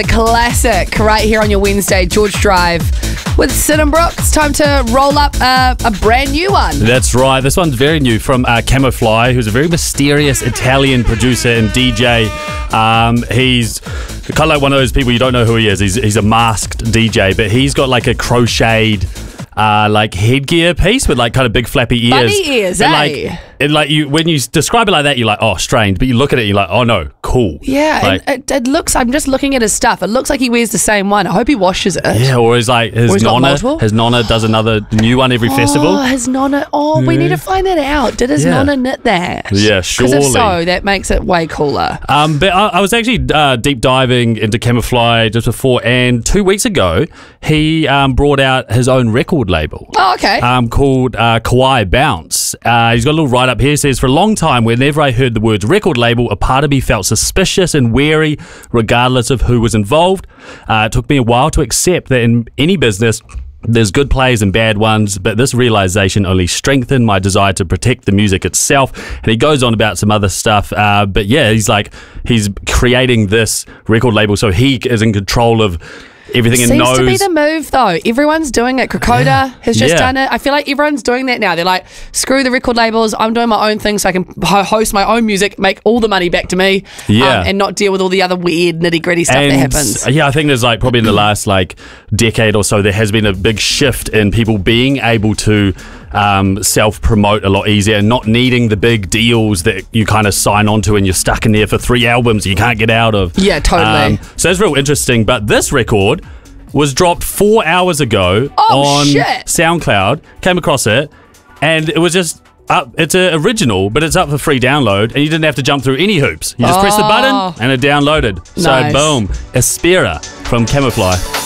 Classic right here on your Wednesday, George Drive with Sid and Brooke. It's time to roll up a brand new one. That's right. This one's very new from Camofly, who's a very mysterious Italian producer and DJ. He's kind of like one of those people you don't know who he is. He's a masked DJ, but he's got like a crocheted like headgear piece with like kind of big flappy ears. Bunny ears, but, eh? When you describe it like that, you're like, oh, strange. But you look at it, you're like, oh no, cool. Yeah, like, and it looks. I'm just looking at his stuff. It looks like he wears the same one. I hope he washes it. Yeah, or he's like his nonna does another new one every festival. Oh, his nonna. Oh, we need to find that out. Did his nonna knit that? Yeah, surely. Because if so, that makes it way cooler. But I was actually deep diving into Camofly just before, and 2 weeks ago he brought out his own record label. Oh, okay. Called Kawaii Bounce. He's got a little write up here. It says, for a long time, whenever I heard the words record label, a part of me felt suspicious and wary, regardless of who was involved. It took me a while to accept that in any business, there's good players and bad ones, but this realization only strengthened my desire to protect the music itself. And he goes on about some other stuff, but yeah, he's creating this record label so he is in control of everything and knows. Seems to be the move, though. Everyone's doing it. Krakota has just done it. I feel like everyone's doing that now. They're like, screw the record labels. I'm doing my own thing so I can host my own music, make all the money back to me, and not deal with all the other weird nitty-gritty stuff that happens. Yeah, I think there's like probably in the last like decade or so, there has been a big shift in people being able to self-promote a lot easier and not needing the big deals that you kind of sign on to and you're stuck in there for 3 albums you can't get out of. Yeah, totally. So it's real interesting. But this record was dropped 4 hours ago on SoundCloud. Came across it, and it was just up. It's an original, but it's up for free download, and you didn't have to jump through any hoops. You just press the button, and it downloaded. Nice. So boom, Espera from Camofly.